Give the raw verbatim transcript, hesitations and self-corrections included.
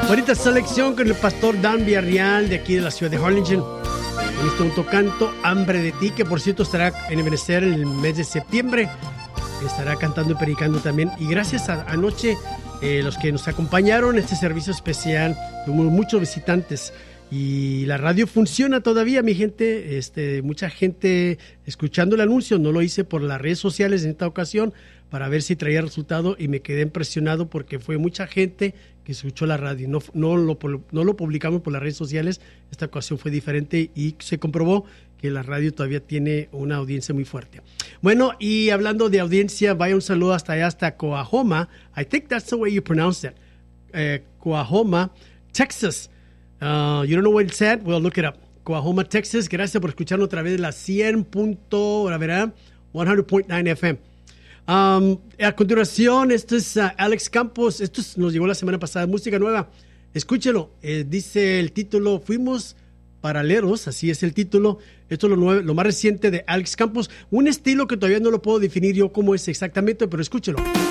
Bonita selección con el pastor Dan Villarreal de aquí de la ciudad de Harlingen. Con este un canto, Hambre de ti, que por cierto estará en Ebenezer el mes de septiembre. Estará cantando y predicando también. Y gracias a anoche, eh, los que nos acompañaron en este servicio especial, tuvimos muchos visitantes. Y la radio funciona todavía, mi gente. Este, mucha gente escuchando el anuncio. No lo hice por las redes sociales en esta ocasión para ver si traía resultado y me quedé impresionado porque fue mucha gente que escuchó la radio. No, no, lo, no lo publicamos por las redes sociales. Esta ocasión fue diferente y se comprobó que la radio todavía tiene una audiencia muy fuerte. Bueno, y hablando de audiencia, vaya un saludo hasta allá, hasta Coahoma. I think that's the way you pronounce it. Uh, Coahoma, Texas. Uh, you don't know what it said? Well, look it up. Coahoma, Texas. Gracias por escucharnos otra vez la cien. Ahora verá, cien punto nueve F M. Um, a continuación, esto es uh, Alex Campos. Esto es, nos llegó la semana pasada, música nueva. Escúchelo. Eh, dice el título, Fuimos Paralelos, así es el título. Esto es lo, nuevo, lo más reciente de Alex Campos. Un estilo que todavía no lo puedo definir yo cómo es exactamente, pero escúchelo.